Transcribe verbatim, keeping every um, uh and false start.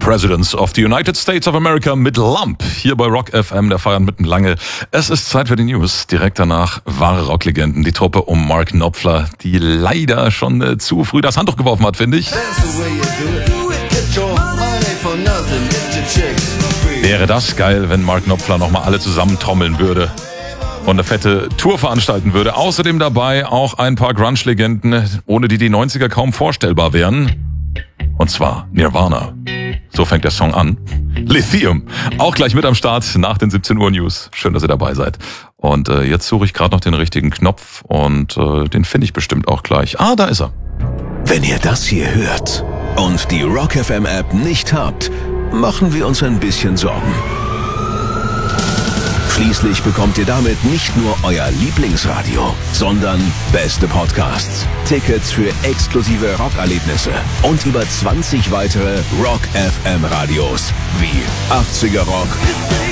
Presidents of the United States of America mit Lump. Hier bei Rock F M, der Feiern mitten lange. Es ist Zeit für die News. Direkt danach wahre Rocklegenden. Die Truppe um Mark Knopfler, die leider schon äh, zu früh das Handtuch geworfen hat, finde ich. Wäre das geil, wenn Mark Knopfler nochmal alle zusammentrommeln würde und eine fette Tour veranstalten würde. Außerdem dabei auch ein paar Grunge-Legenden, ohne die die neunziger kaum vorstellbar wären. Und zwar Nirvana. So fängt der Song an. Lithium. Auch gleich mit am Start nach den siebzehn Uhr News. Schön, dass ihr dabei seid. Und äh, jetzt suche ich gerade noch den richtigen Knopf und äh, den finde ich bestimmt auch gleich. Ah, da ist er. Wenn ihr das hier hört und die Rock F M App nicht habt, machen wir uns ein bisschen Sorgen. Schließlich bekommt ihr damit nicht nur euer Lieblingsradio, sondern beste Podcasts, Tickets für exklusive Rockerlebnisse und über zwanzig weitere Rock F M Radios wie achtziger Rock,